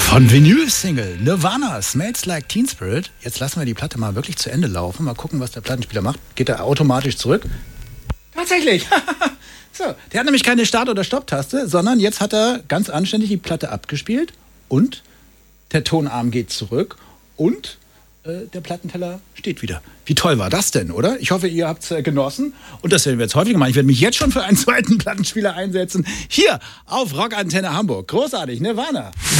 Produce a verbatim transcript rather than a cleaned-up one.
Von Vinyl-Single Nirvana, Smells Like Teen Spirit. Jetzt lassen wir die Platte mal wirklich zu Ende laufen. Mal gucken, was der Plattenspieler macht. Geht er automatisch zurück? Tatsächlich! So, der hat nämlich keine Start- oder Stopptaste, sondern jetzt hat er ganz anständig die Platte abgespielt und der Tonarm geht zurück und äh, der Plattenteller steht wieder. Wie toll war das denn, oder? Ich hoffe, ihr habt es äh, genossen und das werden wir jetzt häufiger machen. Ich werde mich jetzt schon für einen zweiten Plattenspieler einsetzen. Hier auf Rockantenne Hamburg. Großartig, Nirvana.